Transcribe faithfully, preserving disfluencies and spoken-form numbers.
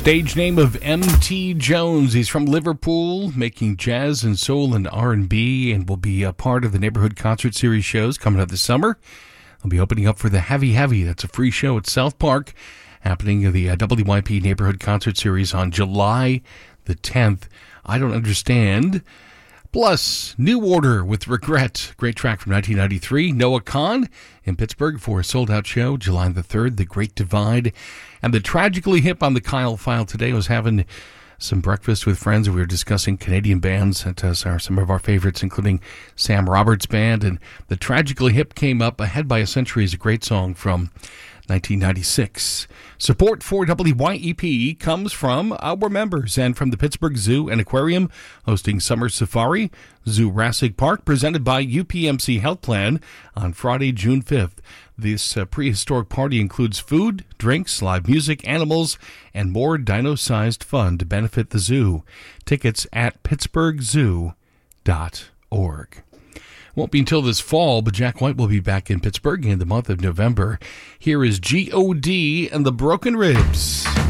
Stage name of M T Jones. He's from Liverpool, making jazz and soul and R and B, and will be a part of the Neighborhood Concert Series shows coming up this summer. He'll be opening up for the Heavy Heavy. That's a free show at South Park, happening at the uh, W Y P Neighborhood Concert Series on July the tenth. I Don't Understand. Plus, New Order with Regret. Great track from nineteen ninety-three. Noah Kahan in Pittsburgh for a sold-out show July the third. The Great Divide. And the Tragically Hip on the Kyle File today. Was having some breakfast with friends. We were discussing Canadian bands that are some of our favorites, including Sam Roberts Band. And the Tragically Hip came up. Ahead by a Century is a great song from nineteen ninety-six. Support for W Y E P comes from our members and from the Pittsburgh Zoo and Aquarium, hosting Summer Safari, Zourassic Park, presented by U P M C Health Plan on Friday, June fifth. This uh, prehistoric party includes food, drinks, live music, animals, and more dino-sized fun to benefit the zoo. Tickets at pittsburgh zoo dot org. Won't be until this fall, but Jack White will be back in Pittsburgh in the month of November. Here is G O D and the Broken Ribs.